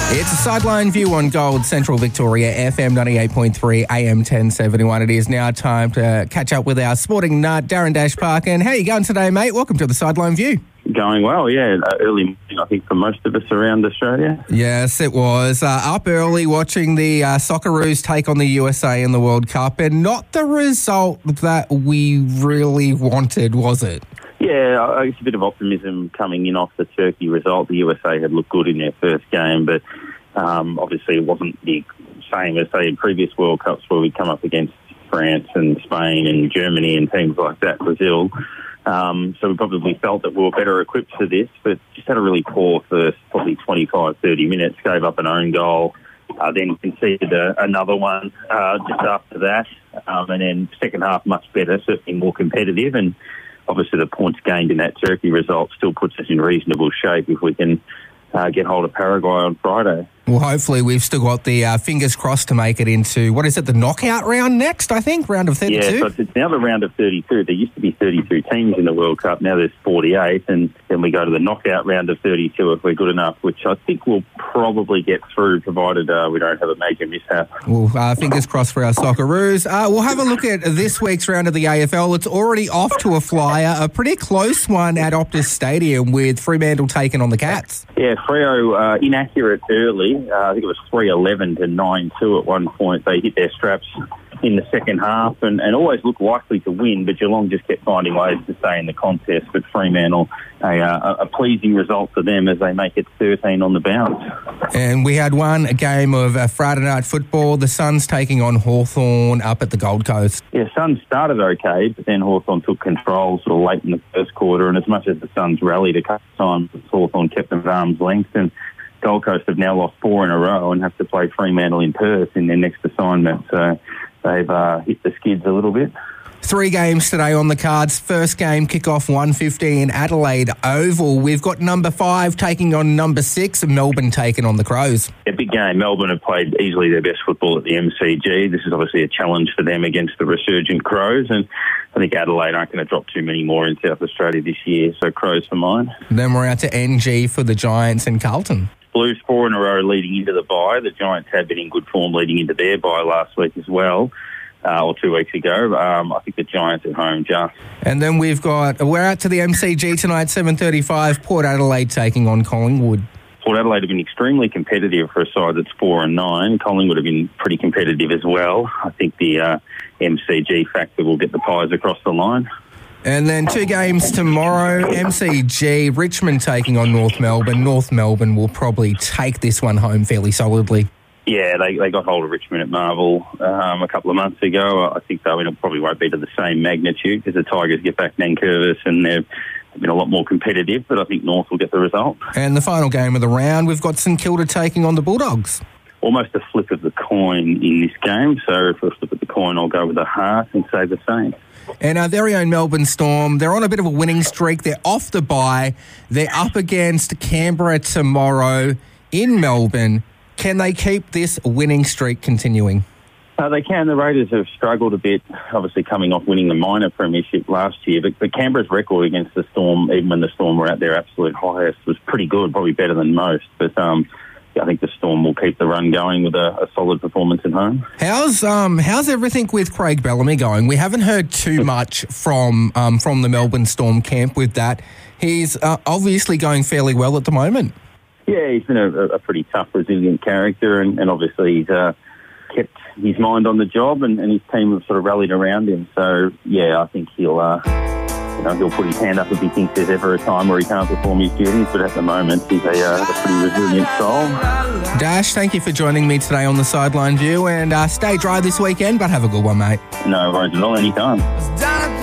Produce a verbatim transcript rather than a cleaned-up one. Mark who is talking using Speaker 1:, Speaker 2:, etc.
Speaker 1: It's a sideline view on Gold Central Victoria, F M ninety-eight point three, A M ten seventy-one. It is now time to catch up with our sporting nut, Darren Dash Parkin. How are you going today, mate? Welcome to the sideline view.
Speaker 2: Going well, yeah. Uh, early morning, I think, for most of us around Australia.
Speaker 1: Yes, it was. Uh, up early watching the uh, Socceroos take on the U S A in the World Cup, and not the result that we really wanted, was it?
Speaker 2: Yeah, I guess a bit of optimism coming in off the Turkey result. The U S A had looked good in their first game, but um, obviously it wasn't the same as, say, in previous World Cups where we come up against France and Spain and Germany and teams like that, Brazil. Um, so we probably felt that we were better equipped for this, but just had a really poor first probably twenty-five, thirty minutes, gave up an own goal, uh, then conceded a, another one uh, just after that, um, and then second half much better, certainly more competitive, and obviously the points gained in that Turkey result still puts us in reasonable shape if we can uh, get hold of Paraguay on Friday.
Speaker 1: Well, hopefully we've still got the uh, fingers crossed to make it into, what is it, the knockout round next, I think, round of thirty-two?
Speaker 2: Yeah, so it's now the round of thirty-two. There used to be thirty-two teams in the World Cup. Now there's forty-eight, and then we go to the knockout round of thirty-two if we're good enough, which I think we'll probably get through, provided uh, we don't have a major mishap.
Speaker 1: Well, uh, fingers crossed for our Socceroos. Uh, we'll have a look at this week's round of the A F L. It's already off to a flyer, a pretty close one at Optus Stadium with Fremantle taking on the Cats.
Speaker 2: Yeah, Freo uh, inaccurate early. Uh, I think it was three eleven to nine two at one point. They hit their straps in the second half and, and always looked likely to win, but Geelong just kept finding ways to stay in the contest. But Fremantle, a, uh, a pleasing result for them as they make it thirteen on the bounce.
Speaker 1: And we had one game of uh, Friday night football. The Suns taking on Hawthorn up at the Gold Coast.
Speaker 2: Yeah, Suns started okay, but then Hawthorn took control sort of late in the first quarter, and as much as the Suns rallied a couple of times, Hawthorn kept them at arm's length, and Gold Coast have now lost four in a row and have to play Fremantle in Perth in their next assignment. So they've uh, hit the skids a little bit.
Speaker 1: Three games today on the cards. First game, kick-off one fifteen, Adelaide Oval. We've got number five taking on number six, and Melbourne taking on the Crows.
Speaker 2: A big game. Melbourne have played easily their best football at the M C G. This is obviously a challenge for them against the resurgent Crows, and I think Adelaide aren't going to drop too many more in South Australia this year, so Crows for mine.
Speaker 1: Then we're out to N G for the Giants and Carlton.
Speaker 2: Blues four in a row leading into the bye. The Giants had been in good form leading into their bye last week as well, uh, or two weeks ago. Um, I think the Giants at home just.
Speaker 1: And then we've got, we're out to the M C G tonight, seven thirty-five, Port Adelaide taking on Collingwood.
Speaker 2: Port Adelaide have been extremely competitive for a side that's four and nine. Collingwood have been pretty competitive as well. I think the uh, M C G factor will get the Pies across the line.
Speaker 1: And then two games tomorrow, M C G, Richmond taking on North Melbourne. North Melbourne will probably take this one home fairly solidly.
Speaker 2: Yeah, they they got hold of Richmond at Marvel um, a couple of months ago. I think though it probably won't be to the same magnitude because the Tigers get back Nankervis and they've been a lot more competitive, but I think North will get the result.
Speaker 1: And the final game of the round, we've got St Kilda taking on the Bulldogs.
Speaker 2: Almost a flip of the coin in this game, so if I flip of the coin, I'll go with the heart and say the same.
Speaker 1: And our very own Melbourne Storm, they're on a bit of a winning streak. They're off the bye. They're up against Canberra tomorrow in Melbourne. Can they keep this winning streak continuing?
Speaker 2: Uh, they can. The Raiders have struggled a bit, obviously coming off winning the minor premiership last year. But, but Canberra's record against the Storm, even when the Storm were at their absolute highest, was pretty good, probably better than most. But um, I think the Storm will keep the run going with a, a solid performance at home.
Speaker 1: How's um how's everything with Craig Bellamy going? We haven't heard too much from um from the Melbourne Storm camp with that. He's uh, obviously going fairly well at the moment.
Speaker 2: Yeah, he's been a, a pretty tough, resilient character, and, and obviously he's uh, kept his mind on the job, and, and his team have sort of rallied around him. So yeah, I think he'll. Uh, You know, he'll put his hand up if he thinks there's ever a time where he can't perform his duties, but at the moment he's a, uh, a pretty resilient soul.
Speaker 1: Dash, thank you for joining me today on the Sideline View, and uh, stay dry this weekend, but have a good one, mate.
Speaker 2: No worries at all, anytime.